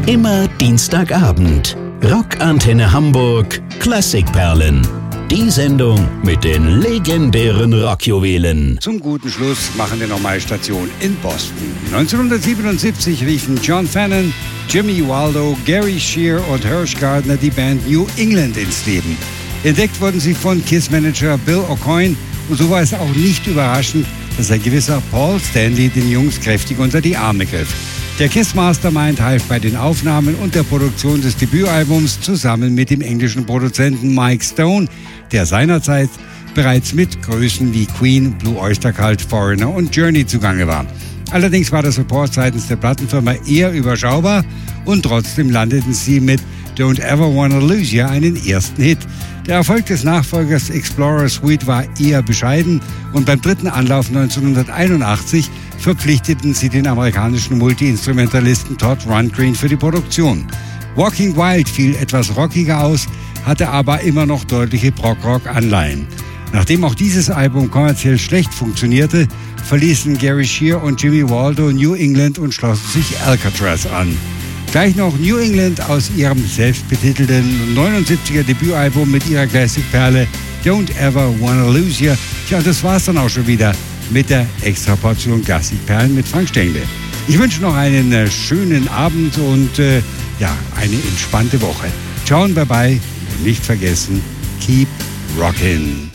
Immer Dienstagabend. Rockantenne Hamburg Klassikperlen. Die Sendung mit den legendären Rockjuwelen. Zum guten Schluss machen wir nochmal Station in Boston. 1977 riefen John Fennon, Jimmy Waldo, Gary Shear und Hersh Gardner die Band New England ins Leben. Entdeckt wurden sie von KISS-Manager Bill Aucoin und so war es auch nicht überraschend, dass ein gewisser Paul Stanley den Jungs kräftig unter die Arme griff. Der KISS-Mastermind half bei den Aufnahmen und der Produktion des Debütalbums zusammen mit dem englischen Produzenten Mike Stone, der seinerzeit bereits mit Größen wie Queen, Blue Oyster Cult, Foreigner und Journey zugange war. Allerdings war der Support seitens der Plattenfirma eher überschaubar und trotzdem landeten sie mit Don't Ever Wanna Lose You einen ersten Hit. Der Erfolg des Nachfolgers Explorer Suite war eher bescheiden und beim dritten Anlauf 1981 verpflichteten sie den amerikanischen Multi-Instrumentalisten Todd Rundgren für die Produktion. Walking Wild fiel etwas rockiger aus, hatte aber immer noch deutliche Prog-Rock-Anleihen. Nachdem auch dieses Album kommerziell schlecht funktionierte, verließen Gary Shear und Jimmy Waldo New England und schlossen sich Alcatraz an. Gleich noch New England aus ihrem selbstbetitelten 79er Debütalbum mit ihrer Classic-Perle Don't Ever Wanna Lose You. Tja, das war's dann auch schon wieder mit der Extraportion Classic-Perlen mit Frank Stengel. Ich wünsche noch einen schönen Abend und eine entspannte Woche. Ciao und bye-bye und nicht vergessen, keep rockin'.